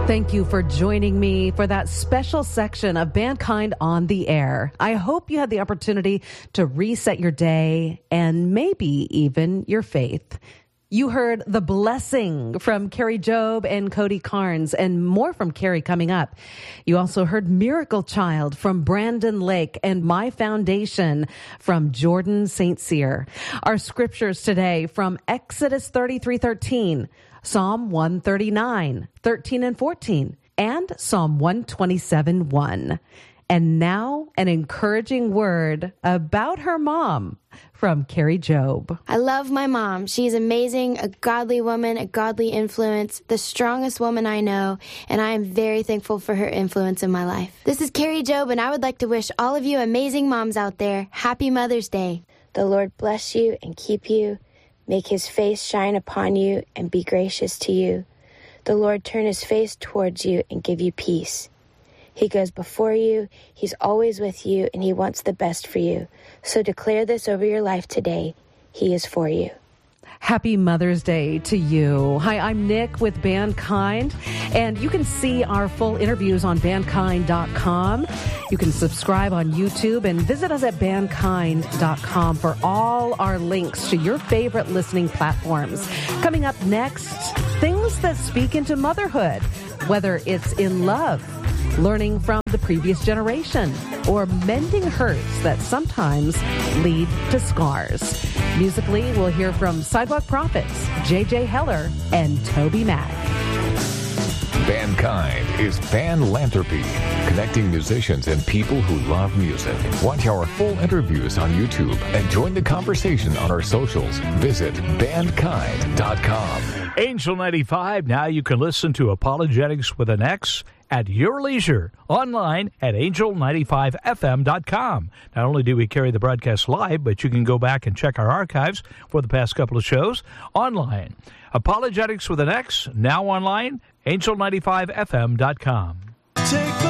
Thank you for joining me for that special section of Bandkind on the Air. I hope you had the opportunity to reset your day and maybe even your faith. You heard The Blessing from Carrie Job and Cody Carnes, and more from Carrie coming up. You also heard Miracle Child from Brandon Lake and My Foundation from Jordan St. Cyr. Our scriptures today from Exodus 33:13, Psalm 139, 13 and 14, and Psalm 127:1. And now an encouraging word about her mom from Carrie Job. I love my mom. She's amazing, a godly woman, a godly influence, the strongest woman I know, and I am very thankful for her influence in my life. This is Carrie Job, and I would like to wish all of you amazing moms out there Happy Mother's Day. The Lord bless you and keep you, make his face shine upon you and be gracious to you. The Lord turn his face towards you and give you peace. He goes before you, he's always with you, and he wants the best for you. So declare this over your life today. He is for you. Happy Mother's Day to you. Hi, I'm Nick with Bandkind, and you can see our full interviews on bandkind.com. You can subscribe on YouTube and visit us at bandkind.com for all our links to your favorite listening platforms. Coming up next, things that speak into motherhood, whether it's in love, learning from the previous generation, or mending hurts that sometimes lead to scars. Musically, we'll hear from Sidewalk Prophets, J.J. Heller, and Toby Mac. Bandkind is Bandlanthropy, connecting musicians and people who love music. Watch our full interviews on YouTube and join the conversation on our socials. Visit bandkind.com. Angel 95, now you can listen to Apologetics with an X at your leisure, online at angel95fm.com. Not only do we carry the broadcast live, but you can go back and check our archives for the past couple of shows online. Apologetics with an X, now online, angel95fm.com.